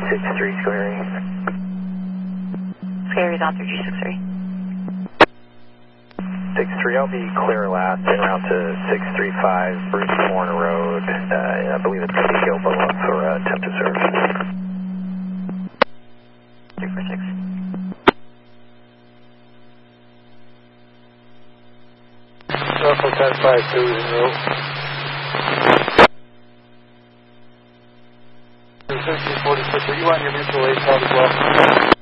363 Scary. Scary's on 363. 63, I'll be clear last and route to 635 Bruce Warren Road. I believe it's going to be Gil below for attempt to serve. 346. Russell 1052 is en route. 1346, are you on your mutual aid call as well?